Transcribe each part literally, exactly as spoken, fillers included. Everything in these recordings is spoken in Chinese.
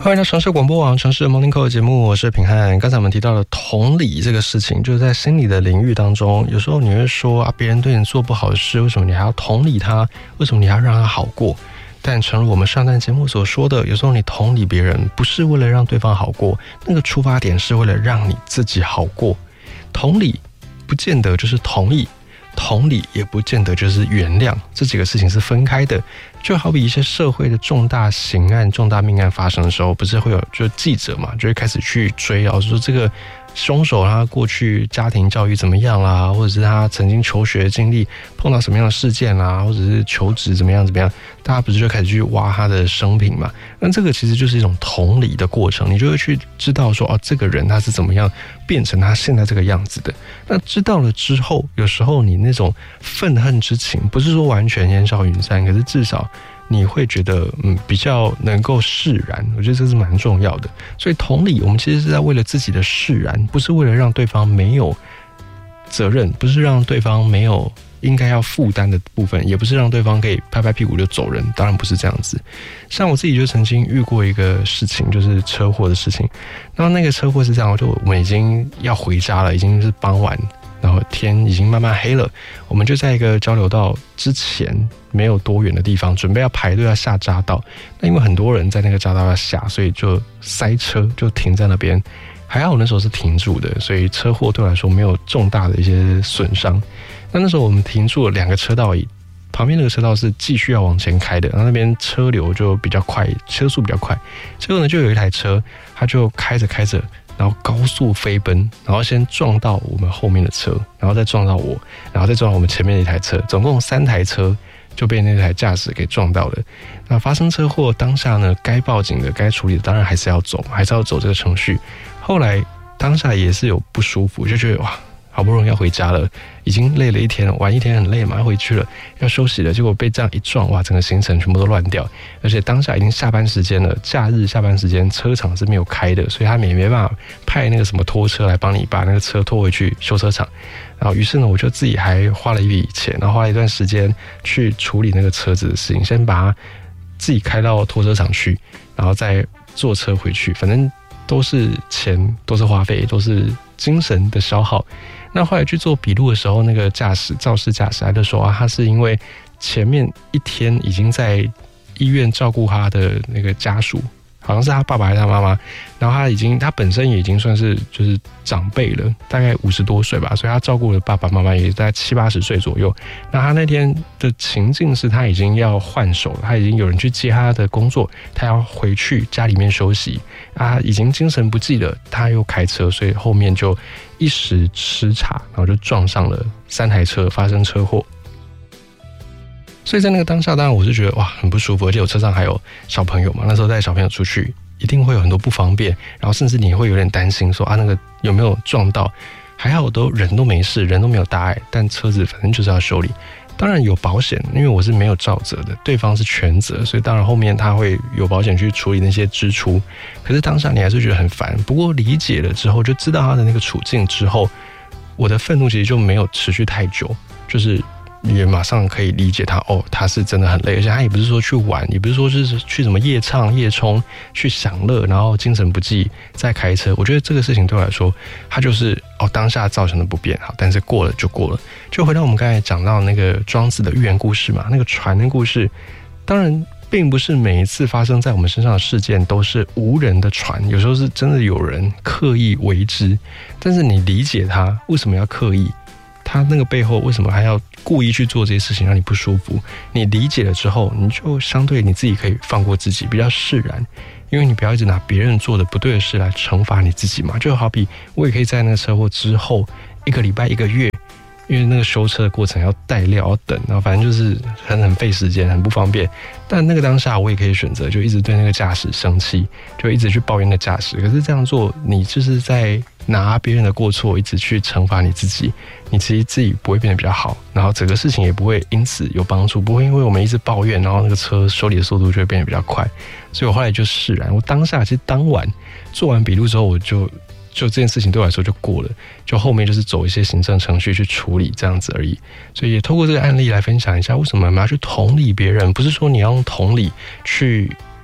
欢迎到城市广播网城市 Morning Call 的节目，我是品汉。刚才我们提到了同理这个事情，就是在心理的领域当中，有时候你会说啊，别人对你做不好的事，为什么你还要同理他？为什么你还要让他好过？但诚如我们上段节目所说的，有时候你同理别人，不是为了让对方好过，那个出发点是为了让你自己好过。同理不见得就是同意，同理也不见得就是原谅，这几个事情是分开的。就好比一些社会的重大刑案、重大命案发生的时候，不是会有就记者嘛，就会开始去追啊，说这个凶手他过去家庭教育怎么样啦，或者是他曾经求学经历碰到什么样的事件啦，或者是求职怎么样怎么样，大家不是就开始去挖他的生平嘛？那这个其实就是一种同理的过程，你就会去知道说，哦，这个人他是怎么样变成他现在这个样子的。那知道了之后，有时候你那种愤恨之情，不是说完全烟消云散，可是至少你会觉得嗯比较能够释然，我觉得这是蛮重要的。所以同理，我们其实是在为了自己的释然，不是为了让对方没有责任，不是让对方没有应该要负担的部分，也不是让对方可以拍拍屁股就走人，当然不是这样子。像我自己就曾经遇过一个事情，就是车祸的事情。然后那个车祸是这样，就我们已经要回家了，已经是傍晚，然后天已经慢慢黑了，我们就在一个交流道之前没有多远的地方，准备要排队要下匝道。那因为很多人在那个匝道要下，所以就塞车，就停在那边。还好我那时候是停住的，所以车祸对我来说没有重大的一些损伤。那那时候我们停住了两个车道而已，旁边那个车道是继续要往前开的，然后那边车流就比较快，车速比较快。结果呢，就有一台车，它就开着开着，然后高速飞奔，然后先撞到我们后面的车，然后再撞到我，然后再撞到我们前面的一台车，总共三台车就被那台驾驶给撞到了。那发生车祸当下呢，该报警的、该处理的，当然还是要走，还是要走这个程序。后来当下也是有不舒服，就觉得哇，好不容易要回家了，已经累了一天了，玩一天很累嘛，要回去了，要休息了，结果被这样一撞，哇，整个行程全部都乱掉。而且当下已经下班时间了，假日下班时间车厂是没有开的，所以他们也没办法派那个什么拖车来帮你把那个车拖回去修车厂。然后于是呢，我就自己还花了一笔钱，然后花了一段时间去处理那个车子的事情，先把它自己开到拖车厂去，然后再坐车回去，反正都是钱，都是花费，都是精神的消耗。那后来去做笔录的时候，那个驾驶肇事驾驶他就说啊，他是因为前面一天已经在医院照顾他的那个家属，好像是他爸爸还是他妈妈，然后他已经他本身也已经算是就是长辈了，大概五十多岁吧，所以他照顾的爸爸妈妈也在七八十岁左右。那他那天的情境是他已经要换手了，他已经有人去接他的工作，他要回去家里面休息啊，已经精神不济了，他又开车，所以后面就一时失察，然后就撞上了三台车，发生车祸。所以在那个当下，当然我是觉得哇很不舒服，而且我车上还有小朋友嘛，那时候带小朋友出去，一定会有很多不方便，然后甚至你会有点担心说啊那个有没有撞到，还好都人都没事，人都没有大碍，但车子反正就是要修理。当然有保险，因为我是没有肇责的，对方是全责，所以当然后面他会有保险去处理那些支出。可是当下你还是觉得很烦，不过理解了之后，就知道他的那个处境之后，我的愤怒其实就没有持续太久，就是也马上可以理解他哦，他是真的很累，而且他也不是说去玩，也不是说是去什么夜唱夜冲去享乐，然后精神不济再开车。我觉得这个事情对我来说，他就是哦当下造成的不便，好，但是过了就过了。就回到我们刚才讲到那个庄子的寓言故事嘛，那个船的故事，当然并不是每一次发生在我们身上的事件都是无人的船，有时候是真的有人刻意为之，但是你理解他为什么要刻意，他那个背后为什么还要故意去做这些事情让你不舒服，你理解了之后，你就相对你自己可以放过自己，比较释然，因为你不要一直拿别人做的不对的事来惩罚你自己嘛。就好比我也可以在那个车祸之后一个礼拜一个月，因为那个修车的过程要带料要等，然后反正就是很很费时间，很不方便。但那个当下我也可以选择就一直对那个驾驶生气，就一直去抱怨那个驾驶。可是这样做你就是在拿别人的过错一直去惩罚你自己，你其实自己不会变得比较好，然后整个事情也不会因此有帮助，不会因为我们一直抱怨，然后那个车修理的速度就会变得比较快。所以我后来就释然，我当下其实当晚做完笔录之后，我就就这件事情对我来说就过了，就后面就是走一些行政程序去处理这样子而已。所以也透过这个案例来分享一下，为什么我们要去同理别人，不是说你要用同理去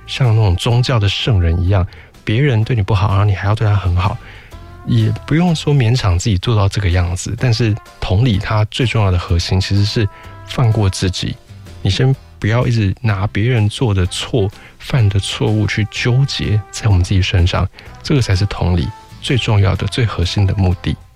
像那种宗教的圣人一样，别人对你不好，然后你还要对他很好，也不用说勉强自己做到这个样子。但是同理，它最重要的核心其实是放过自己。你先不要一直拿别人做的错、犯的错误去纠结在我们自己身上，这个才是同理最重要的、最核心的目的。